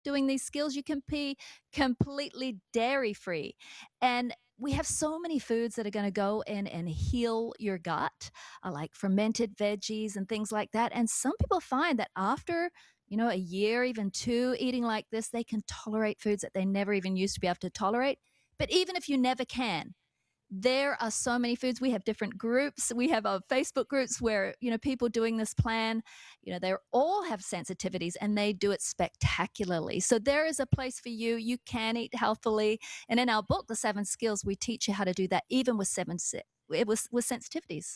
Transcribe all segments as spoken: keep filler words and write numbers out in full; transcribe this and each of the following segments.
doing these skills, you can be completely dairy free. And we have so many foods that are going to go in and heal your gut, uh, like fermented veggies and things like that. And some people find that after, you know, a year, even two, eating like this, they can tolerate foods that they never even used to be able to tolerate. But even if you never can, there are so many foods. We have different groups. We have uh, Facebook groups where, you know, people doing this plan, you know, they all have sensitivities and they do it spectacularly. So there is a place for you. You can eat healthily. And in our book, The Seven Skills, we teach you how to do that even with seven si- it was with sensitivities.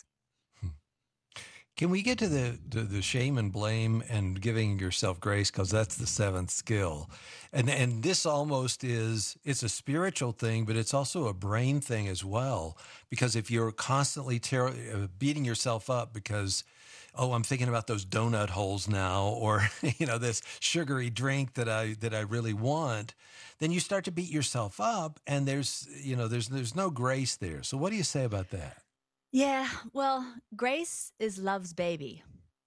Can we get to the, the the shame and blame and giving yourself grace, because that's the seventh skill, and and this almost is, it's a spiritual thing, but it's also a brain thing as well. Because if you're constantly ter- uh, beating yourself up because, oh, I'm thinking about those donut holes now, or you know, this sugary drink that I that I really want, then you start to beat yourself up, and there's you know there's there's no grace there. So what do you say about that? Yeah, well, grace is love's baby,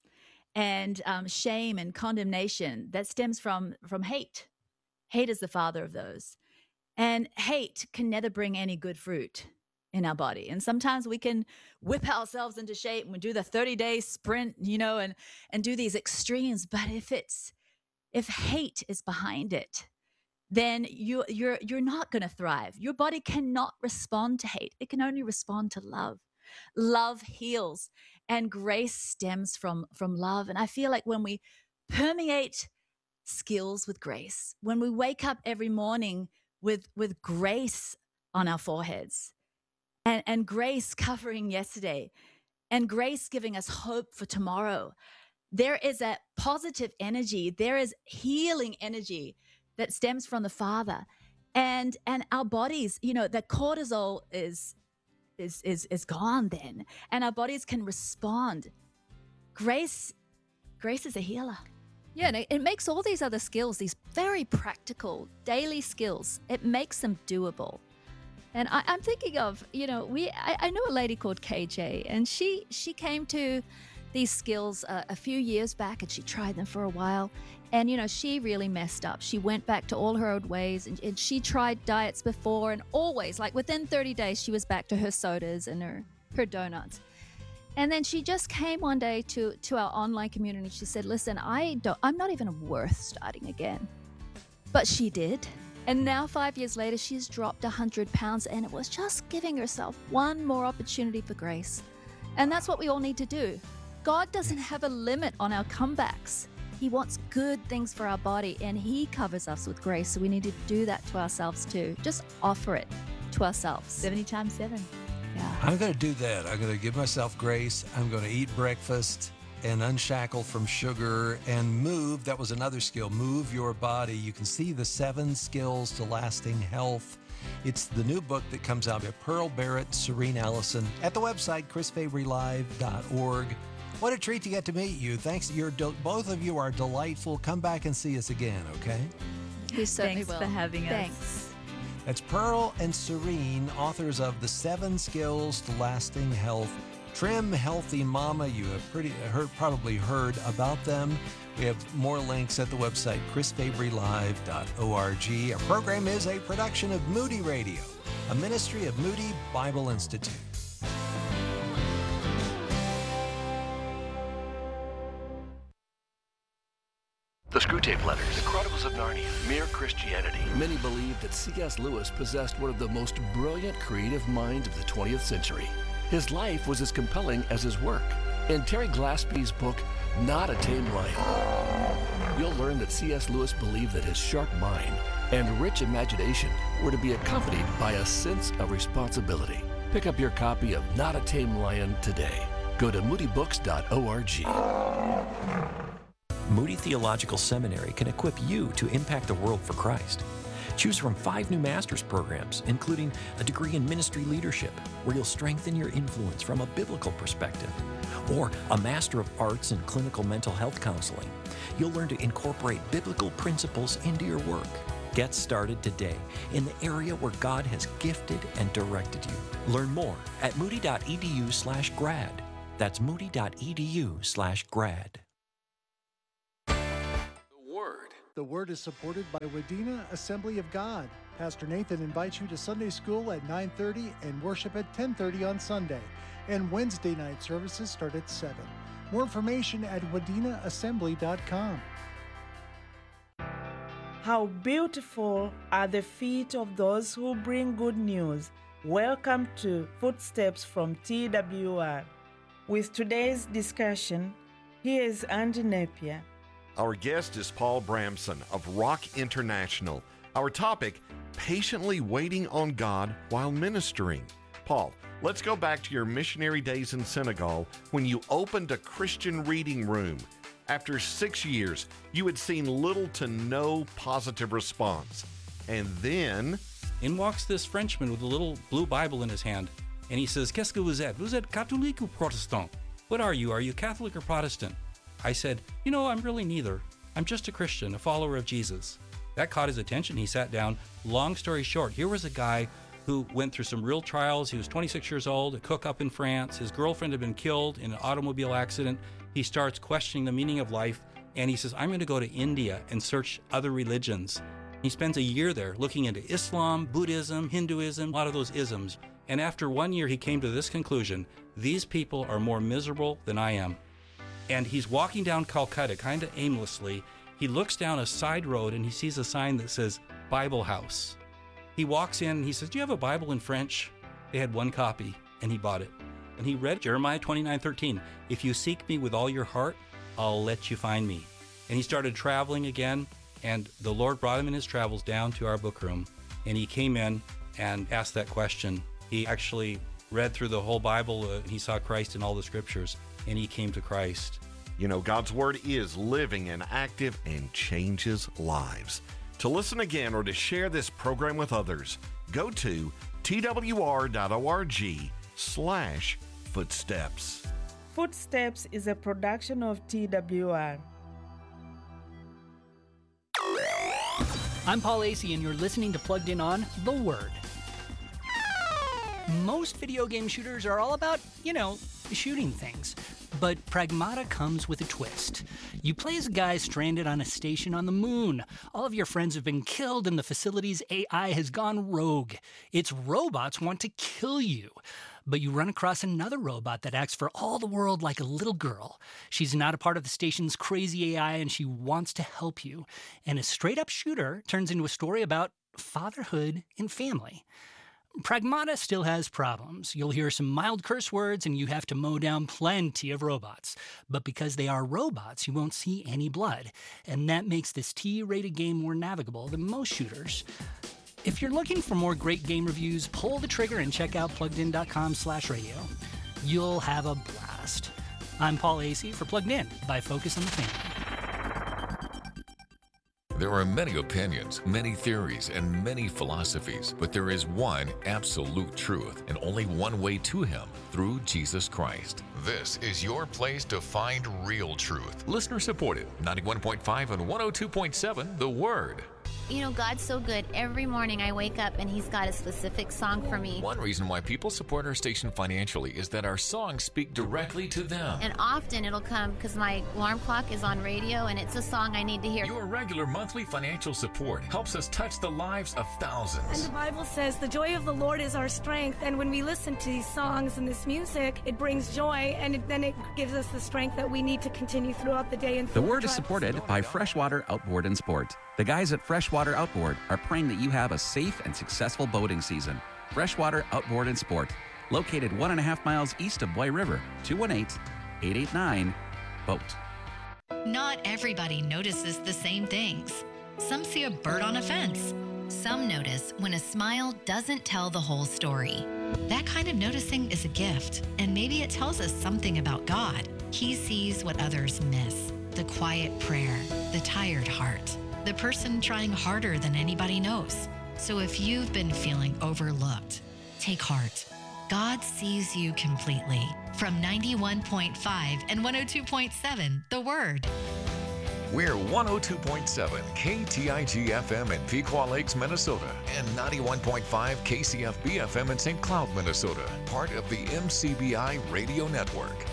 and um, shame and condemnation that stems from from hate. Hate is the father of those, and hate can never bring any good fruit in our body. And sometimes we can whip ourselves into shape and we do the thirty day sprint, you know, and and do these extremes. But if it's if hate is behind it, then you you're you're not going to thrive. Your body cannot respond to hate. It can only respond to love. Love heals, and grace stems from from love. And I feel like when we permeate skills with grace, when we wake up every morning with with grace on our foreheads, and and grace covering yesterday, and grace giving us hope for tomorrow, there is a positive energy, there is healing energy that stems from the Father. And and our bodies, you know, the cortisol is is is is gone then, and our bodies can respond. Grace grace is a healer. Yeah, and it, it makes all these other skills, these very practical daily skills, it makes them doable. And I, I'm thinking of, you know, we I, I know a lady called K J, and she she came to these skills uh, a few years back, and she tried them for a while, and you know she really messed up. She went back to all her old ways, and, and she tried diets before, and always, like within thirty days, she was back to her sodas and her her donuts. And then she just came one day to to our online community. She said, "Listen, I don't, I'm not even worth starting again." But she did. And now, five years later, she's dropped one hundred pounds, and it was just giving herself one more opportunity for grace. And that's what we all need to do. God doesn't have a limit on our comebacks. He wants good things for our body, and He covers us with grace. So we need to do that to ourselves too. Just offer it to ourselves. seventy times seven. Yeah. I'm going to do that. I'm going to give myself grace. I'm going to eat breakfast and unshackle from sugar and move. That was another skill. Move your body. You can see the seven skills to lasting health. It's the new book that comes out by Pearl Barrett, Serene Allison, at the website chris fabry live dot org. What a treat to get to meet you. Thanks. You're del- both of you are delightful. Come back and see us again, okay? We certainly Thanks will. for having us. Thanks. That's Pearl and Serene, authors of The Seven Skills to Lasting Health. Trim, Healthy Mama. You have pretty heard, probably heard about them. We have more links at the website chris fabry live dot org. Our program is a production of Moody Radio, a ministry of Moody Bible Institute. The Screwtape Letters, The Chronicles of Narnia, Mere Christianity. Many believe that C S. Lewis possessed one of the most brilliant creative minds of the twentieth century. His life was as compelling as his work. In Terry Glaspie's book, Not a Tame Lion, you'll learn that C S. Lewis believed that his sharp mind and rich imagination were to be accompanied by a sense of responsibility. Pick up your copy of Not a Tame Lion today. Go to moody books dot org. Moody Theological Seminary can equip you to impact the world for Christ. Choose from five new master's programs, including a degree in ministry leadership, where you'll strengthen your influence from a biblical perspective, or a Master of Arts in clinical mental health counseling. You'll learn to incorporate biblical principles into your work. Get started today in the area where God has gifted and directed you. Learn more at moody dot e d u slash grad. That's moody dot e d u slash grad. The Word. The Word is supported by Wadena Assembly of God. Pastor Nathan invites you to Sunday school at nine thirty and worship at ten thirty on Sunday. And Wednesday night services start at seven. More information at wadena assembly dot com. How beautiful are the feet of those who bring good news. Welcome to Footsteps from T W R. With today's discussion, here is Andy Napier. Our guest is Paul Bramson of Rock International. Our topic, patiently waiting on God while ministering. Paul, let's go back to your missionary days in Senegal when you opened a Christian reading room. After six years, you had seen little to no positive response. And then... in walks this Frenchman with a little blue Bible in his hand. And he says, Qu'est-ce que vous êtes? Vous êtes catholique ou protestant? What are you? Are you Catholic or Protestant? I said, you know, I'm really neither. I'm just a Christian, a follower of Jesus. That caught his attention. He sat down. Long story short, here was a guy who went through some real trials. He was twenty-six years old, a cook up in France. His girlfriend had been killed in an automobile accident. He starts questioning the meaning of life, and he says, I'm going to go to India and search other religions. He spends a year there looking into Islam, Buddhism, Hinduism, a lot of those isms. And after one year, he came to this conclusion: these people are more miserable than I am. And he's walking down Calcutta kind of aimlessly. He looks down a side road and he sees a sign that says Bible House. He walks in and he says, do you have a Bible in French? They had one copy, and he bought it. And he read Jeremiah twenty-nine thirteen. If you seek me with all your heart, I'll let you find me. And he started traveling again, and the Lord brought him in his travels down to our book room. And he came in and asked that question. He actually read through the whole Bible, uh, and he saw Christ in all the scriptures, and he came to Christ. You know, God's Word is living and active and changes lives. To listen again or to share this program with others, go to twr.org slash footsteps. Footsteps is a production of T W R. I'm Paul Acey, and you're listening to Plugged In on The Word. Most video game shooters are all about, you know, shooting things. But Pragmata comes with a twist. You play as a guy stranded on a station on the moon. All of your friends have been killed and the facility's A I has gone rogue. Its robots want to kill you. But you run across another robot that acts for all the world like a little girl. She's not a part of the station's crazy A I, and she wants to help you. And a straight-up shooter turns into a story about fatherhood and family. Pragmata still has problems. You'll hear some mild curse words, and you have to mow down plenty of robots. But because they are robots, you won't see any blood. And that makes this T-rated game more navigable than most shooters. If you're looking for more great game reviews, pull the trigger and check out pluggedin.com slash radio. You'll have a blast. I'm Paul Acey for Plugged In by Focus on the Family. There are many opinions, many theories, and many philosophies, but there is one absolute truth and only one way to Him, through Jesus Christ. This is your place to find real truth. Listener supported, ninety-one point five and one oh two point seven, The Word. You know, God's so good. Every morning I wake up and He's got a specific song for me. One reason why people support our station financially is that our songs speak directly to them. And often it'll come because my alarm clock is on radio and it's a song I need to hear. Your regular monthly financial support helps us touch the lives of thousands. And the Bible says the joy of the Lord is our strength. And when we listen to these songs and this music, it brings joy, and it, then it gives us the strength that we need to continue throughout the day. And the Word is supported by Freshwater Outboard and Sport. The guys at Freshwater Outboard are praying that you have a safe and successful boating season. Freshwater Outboard and Sport, located one and a half miles east of Boy River, two one eight, eight eight nine, BOAT. Not everybody notices the same things. Some see a bird on a fence. Some notice when a smile doesn't tell the whole story. That kind of noticing is a gift, and maybe it tells us something about God. He sees what others miss: the quiet prayer, the tired heart, the person trying harder than anybody knows. So if you've been feeling overlooked, take heart. God sees you completely. From ninety-one point five and one oh two point seven, The Word. We're one oh two point seven K T I G F M in Pequot Lakes, Minnesota, and ninety-one point five K C F B F M in Saint Cloud, Minnesota, part of the M C B I Radio Network.